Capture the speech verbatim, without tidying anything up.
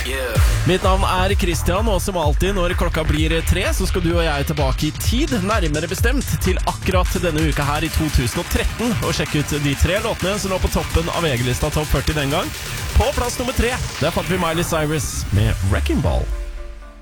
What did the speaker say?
Mitt navn er Christian, og som alltid når klokka blir tre, så skal du og jeg tilbake i tid, nærmere bestemt til akkurat denne uka her i to tusen og tretten, og sjekke ut de tre låtene som lå på toppen av V G-lista Topp førti den gang. På plass nummer tre, der fant vi Miley Cyrus med Wrecking Ball.